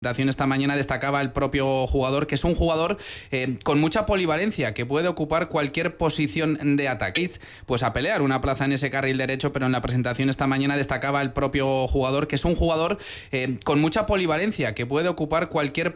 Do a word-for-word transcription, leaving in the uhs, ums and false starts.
Esta mañana destacaba el propio jugador que es un jugador eh, con mucha polivalencia, que puede ocupar cualquier posición de ataque, pues a pelear una plaza en ese carril derecho. Pero en la presentación esta mañana destacaba el propio jugador que es un jugador eh, con mucha polivalencia, que puede ocupar cualquier